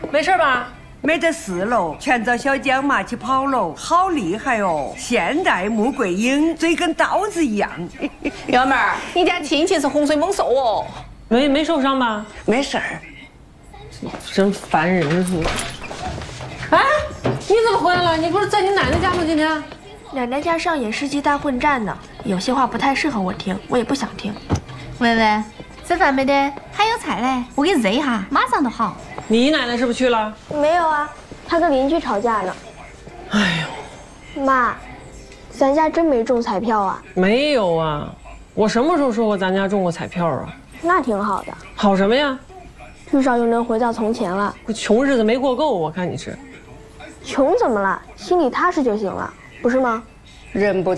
没事吧？ 没得事喽，全遭小江骂起跑了，好厉害哦！现代穆桂英，嘴跟刀子一样。 幺妹儿，你家亲戚是洪水猛兽哦。 没受伤吧？ 没事儿。 真烦人是吧？哎，你怎么回来了？你不是在你奶奶家吗？今天？ 奶奶家上演世纪大混战呢，有些话不太适合我听，我也不想听。 喂喂，吃饭没得？还有菜嘞，我给你热一下，马上就好。 你奶奶是不是去了？ 没有啊，她跟邻居吵架呢。 哎呦，妈，咱家真没中彩票啊？ 没有啊，我什么时候说过咱家中过彩票啊？ 那挺好的。 好什么呀？ 至少又能回到从前了。 穷日子没过够，我看你是。 穷怎么了？心里踏实就行了，不是吗？ 人不